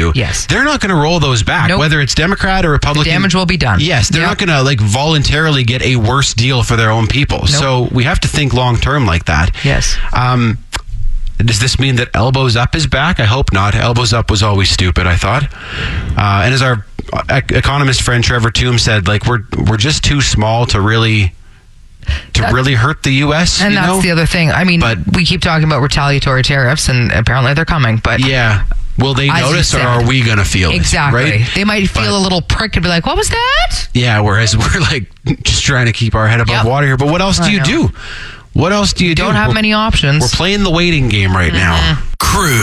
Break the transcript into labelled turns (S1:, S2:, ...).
S1: do.
S2: Yes.
S1: They're not going to roll those back,
S2: Nope.
S1: whether it's Democrat or Republican.
S2: The damage will be done.
S1: Yes, they're
S2: Yep.
S1: not going to voluntarily get a worse deal for their own people. So we have to think long term like that.
S2: Yes.
S1: Does this mean that Elbows Up is back? I hope not. Elbows Up was always stupid, I thought. And as our economist friend Trevor Toombs said, we're just too small to really hurt the U.S.
S2: And that's the other thing. I mean, we keep talking about retaliatory tariffs, and apparently they're coming. But
S1: yeah, will they notice, or are we going to feel
S2: exactly?
S1: It, right?
S2: They might feel a little prick and be like, "What was that?"
S1: Yeah. Whereas we're just trying to keep our head above water here. But what else do you do? What else do you do?
S2: Don't have many options.
S1: We're playing the waiting game right now.
S3: Cruise.